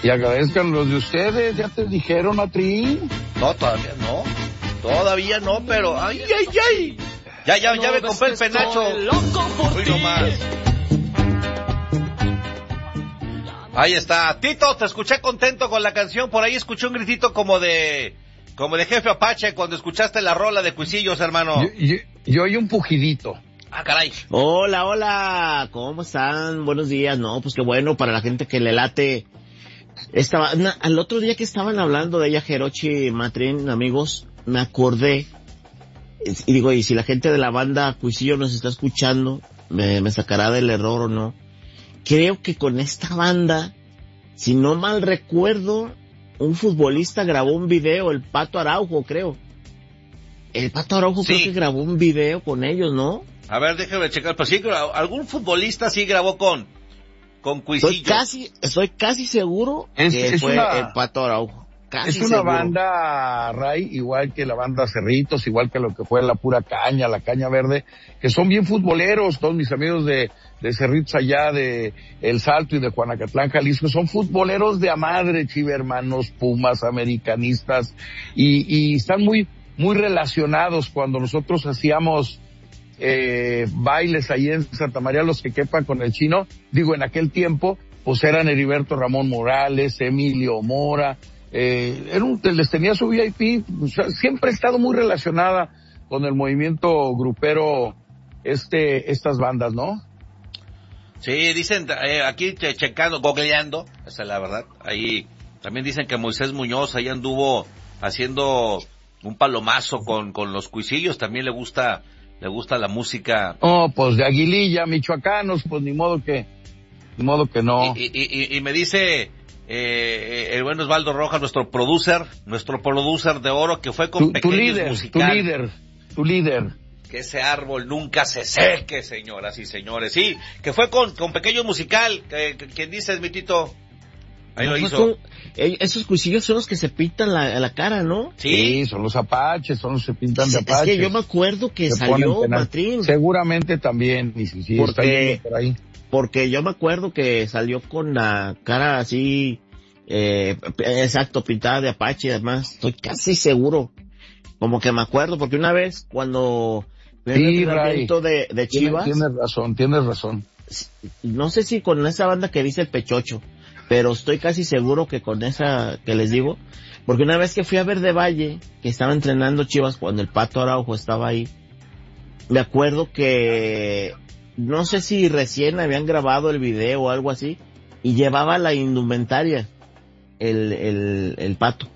Y agradezcan los de ustedes, ya te dijeron, Matri. No, todavía no, pero ay. Ya me compré el penacho. Uy, nomás. Ahí está. Tito, te escuché contento con la canción, por ahí escuché un gritito como de Jefe Apache cuando escuchaste la rola de Cuisillos, hermano. Yo oí un pujidito. Ah, caray. Hola, ¿cómo están? Buenos días. No, pues qué bueno para la gente que le late. Al otro día que estaban hablando de ella, Jerochi, Matrín, amigos, me acordé, y digo, y si la gente de la banda Cuisillo nos está escuchando, me sacará del error o no. Creo que con esta banda, si no mal recuerdo, un futbolista grabó un video, el Pato Araujo, creo. El Pato Araujo creo que grabó un video con ellos, ¿no? A ver, déjame checar, pero sí, algún futbolista sí grabó con Cuisillo. Estoy casi seguro que fue el Pato Araujo. Es una banda, Ray, igual que la banda Cerritos, igual que lo que fue la Pura Caña, la Caña Verde, que son bien futboleros. Todos mis amigos de Cerritos allá, de El Salto y de Juanacatlán, Jalisco, son futboleros de a madre, chivermanos, Pumas, americanistas, y están muy, muy relacionados. Cuando nosotros hacíamos bailes ahí en Santa María, los que quepan con el Chino, digo, en aquel tiempo, pues eran Heriberto Ramón Morales, Emilio Mora, les tenía su VIP, o sea, siempre he estado muy relacionada con el movimiento grupero, estas bandas, ¿no? Sí, dicen, aquí checando, googleando, esa es la verdad, ahí también dicen que Moisés Muñoz ahí anduvo haciendo un palomazo con los Cuisillos, también le gusta la música. Oh, pues de Aguililla, michoacanos, pues ni modo que no. Y me dice el buen Osvaldo Rojas, nuestro producer de oro, que fue con Pequeños Musical. Tu líder. Que ese árbol nunca se seque, señoras y señores. Sí, que fue con Pequeños Musical. ¿Quién dice, mi Tito? Ahí lo hizo. Esos Cuisillos son los que se pintan la cara, ¿no? Sí, son los apaches, son los que se pintan de apaches. Es que yo me acuerdo que salió Matrín. Seguramente también, sí, está por ahí. Porque yo me acuerdo que salió con la cara así, exacto, pintada de apache y demás. Estoy casi seguro. Como que me acuerdo, porque una vez cuando el entrenamiento de Chivas. Tienes razón. No sé si con esa banda que dice el Pechocho, pero estoy casi seguro que con esa que les digo, porque una vez que fui a ver de Valle, que estaba entrenando Chivas cuando el Pato Araujo estaba ahí, me acuerdo que no sé si recién habían grabado el video o algo así, y llevaba la indumentaria, el Pato.